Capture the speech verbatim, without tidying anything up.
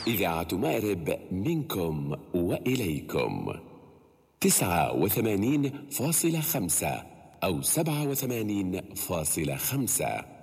إذاعة مأرب منكم وإليكم تسعة وثمانين فاصلة خمسة أو سبعة وثمانين فاصلة خمسة.